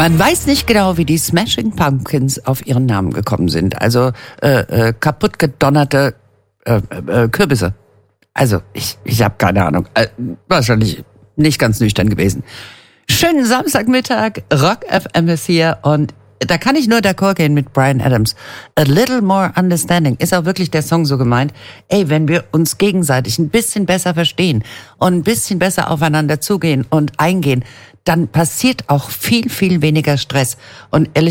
Man weiß nicht genau, wie die Smashing Pumpkins auf ihren Namen gekommen sind. Also kaputt gedonnerte Kürbisse. Also ich habe keine Ahnung. Wahrscheinlich nicht ganz nüchtern gewesen. Schönen Samstagmittag, Rock FM ist hier und da kann ich nur d'accord gehen mit Bryan Adams. A Little More Understanding ist auch wirklich der Song so gemeint. Ey, wenn wir uns gegenseitig ein bisschen besser verstehen und ein bisschen besser aufeinander zugehen und eingehen, dann passiert auch viel, viel weniger Stress. Und ehrlich